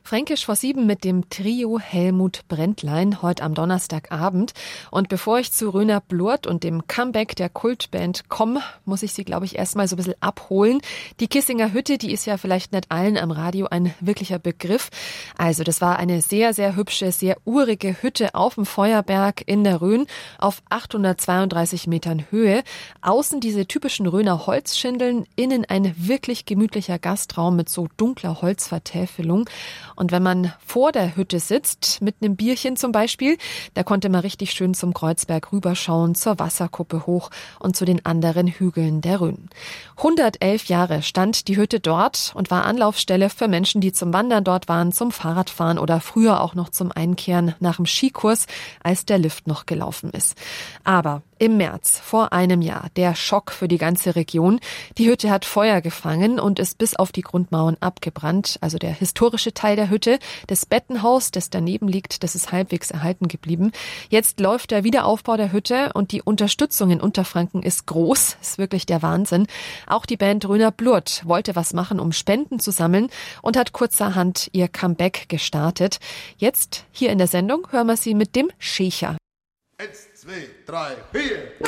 Fränkisch vor 7 mit dem Trio Helmut Brändlein, heute am Donnerstagabend. Und bevor ich zu Röner Blurt und dem Comeback der Kultband komme, muss ich Sie, glaube ich, erstmal so ein bisschen abholen. Die Kissinger Hütte, die ist ja vielleicht nicht allen am Radio ein wirklicher Begriff. Also das war eine sehr, sehr hübsche, sehr urige Hütte auf dem Feuerberg in der Rhön auf 832 Metern Höhe. Außen diese typischen Rhöner Holzschindeln, innen ein wirklich gemütlicher Gastraum mit so dunkler Holzvertäfelung. Und wenn man vor der Hütte sitzt, mit einem Bierchen zum Beispiel, da konnte man richtig schön zum Kreuzberg rüberschauen, zur Wasserkuppe hoch und zu den anderen Hügeln der Rhön. 111 Jahre stand die Hütte dort und war Anlaufstelle für Menschen, die zum Wandern dort waren, zum Fahrradfahren oder früher auch noch zum Einkehren nach dem Skikurs, als der Lift noch gelaufen ist. Aber im März vor einem Jahr, der Schock für die ganze Region. Die Hütte hat Feuer gefangen und ist bis auf die Grundmauern abgebrannt. Also der historische Teil der Hütte, das Bettenhaus, das daneben liegt, das ist halbwegs erhalten geblieben. Jetzt läuft der Wiederaufbau der Hütte und die Unterstützung in Unterfranken ist groß. Ist wirklich der Wahnsinn. Auch die Band Röner Blurt wollte was machen, um Spenden zu sammeln und hat kurzerhand ihr Comeback gestartet. Jetzt hier in der Sendung hören wir sie mit dem Schächer. 1, 2, 3, 4.